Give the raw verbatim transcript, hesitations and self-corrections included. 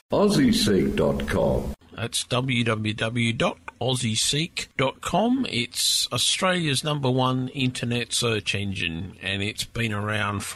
Aussie Seek dot com. That's w w w dot aussie seek dot com. It's Australia's number one internet search engine, and it's been around for